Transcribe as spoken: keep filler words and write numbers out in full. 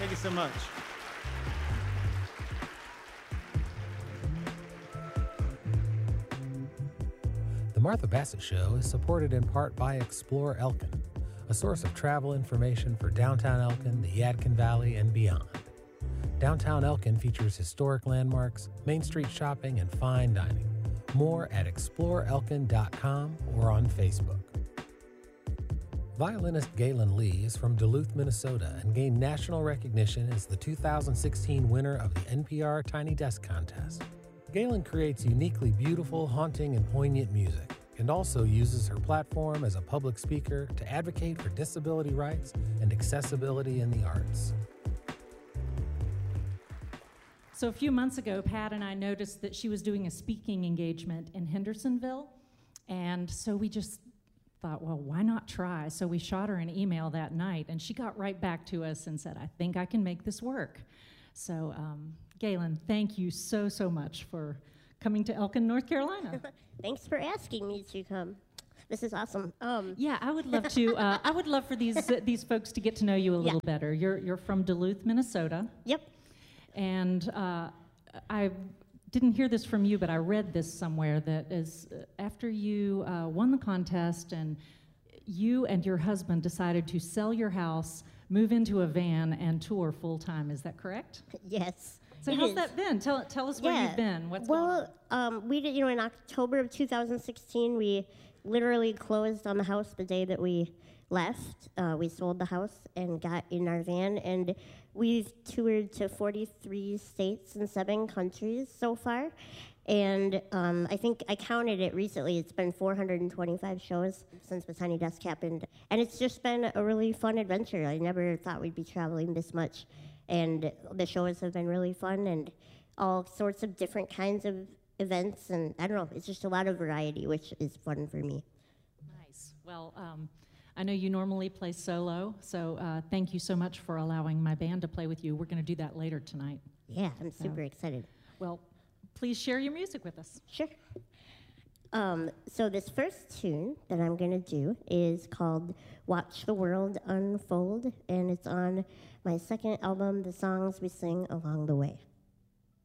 Thank you so much. The Martha Bassett Show is supported in part by Explore Elkin, a source of travel information for downtown Elkin, the Yadkin Valley, and beyond. Downtown Elkin features historic landmarks, Main Street shopping, and fine dining. More at explore elkin dot com or on Facebook. Violinist Galen Lee is from Duluth, Minnesota, and gained national recognition as the two thousand sixteen winner of the N P R Tiny Desk Contest. Galen creates uniquely beautiful, haunting, and poignant music, and also uses her platform as a public speaker to advocate for disability rights and accessibility in the arts. So a few months ago, Pat and I noticed that she was doing a speaking engagement in Hendersonville, and so we just thought, well, why not try? So we shot her an email that night, and she got right back to us and said, I think I can make this work. So, um, Galen, thank you so, so much for coming to Elkin, North Carolina. Thanks for asking me to come. This is awesome. Um, yeah, I would love to. Uh, I would love for these uh, these folks to get to know you a little yeah. better. You're you're from Duluth, Minnesota. Yep. And uh, I didn't hear this from you, but I read this somewhere that is uh, after you uh, won the contest and you and your husband decided to sell your house, move into a van, and tour full time. Is that correct? Yes. So how's is. that been? Tell tell us where yeah. you've been. What's well, going on? Um, we did. You know, in October of two thousand sixteen, we literally closed on the house the day that we left. Uh, we sold the house and got in our van, and we've toured to forty-three states and seven countries so far. And um, I think I counted it recently. It's been four hundred twenty-five shows since the Tiny Desk happened. And it's just been a really fun adventure. I never thought we'd be traveling this much. And the shows have been really fun and all sorts of different kinds of events. And I don't know, it's just a lot of variety, which is fun for me. Nice. Well, um, I know you normally play solo, so uh, thank you so much for allowing my band to play with you. We're going to do that later tonight. Yeah, I'm super so, excited. Well, please share your music with us. Sure. Um, so this first tune that I'm going to do is called Watch the World Unfold, and it's on my second album, The Songs We Sing Along the Way.